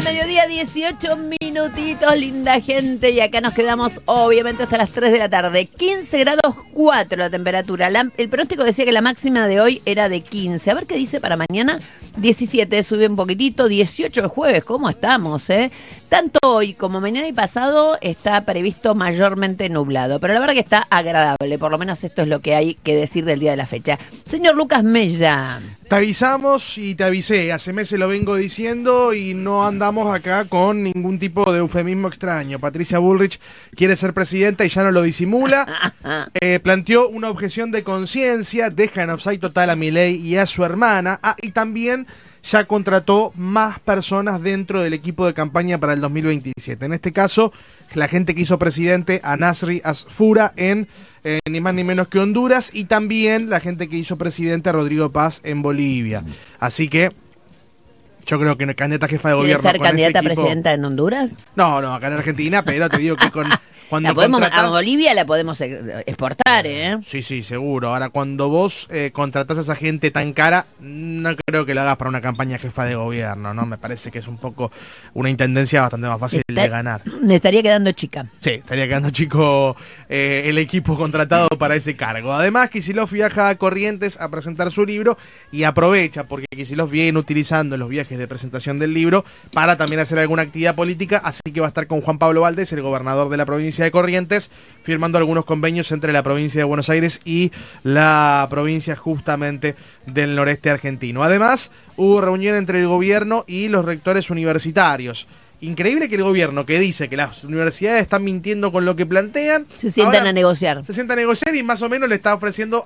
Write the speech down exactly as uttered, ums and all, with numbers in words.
del mediodía, dieciocho minutitos, linda gente. Y acá nos quedamos, obviamente, hasta las tres de la tarde. quince grados cuatro la temperatura. La, el pronóstico decía que la máxima de hoy era de quince. A ver qué dice para mañana. diecisiete, sube un poquitito. dieciocho el jueves. ¿Cómo estamos, eh? Tanto hoy como mañana y pasado está previsto mayormente nublado. Pero la verdad que está agradable. Por lo menos esto es lo que hay que decir del día de la fecha. Señor Lucas Mella. Te avisamos y te avisé, hace meses lo vengo diciendo y no andamos acá con ningún tipo de eufemismo extraño. Patricia Bullrich quiere ser presidenta y ya no lo disimula. Eh, planteó una objeción de conciencia, deja en offside total a Milei y a su hermana. Ah, y también ya contrató más personas dentro del equipo de campaña para el dos mil veintisiete. En este caso, la gente que hizo presidente a Nasri Asfura en eh, ni más ni menos que Honduras, y también la gente que hizo presidente a Rodrigo Paz en Bolivia. Así que yo creo que candidata jefa de gobierno. ¿Quiere ser con candidata a ese equipo, presidenta en Honduras? No, no, acá en Argentina, pero te digo que con cuando la podemos, contratás, a Bolivia la podemos exportar, ¿eh? Sí, sí, seguro. Ahora, cuando vos eh, contratás a esa gente tan cara, no creo que lo hagas para una campaña jefa de gobierno, ¿no? Me parece que es un poco una intendencia bastante más fácil Está, de ganar. Le estaría quedando chica. Sí, estaría quedando chico eh, el equipo contratado para ese cargo. Además, Kicillof viaja a Corrientes a presentar su libro y aprovecha, porque Kicillof viene utilizando los viajes de presentación del libro para también hacer alguna actividad política, así que va a estar con Juan Pablo Valdés, el gobernador de la provincia de Corrientes, firmando algunos convenios entre la provincia de Buenos Aires y la provincia justamente del noreste argentino. Además, hubo reunión entre el gobierno y los rectores universitarios. Increíble que el gobierno, que dice que las universidades están mintiendo con lo que plantean, se sientan a negociar. Se sientan a negociar y más o menos le está ofreciendo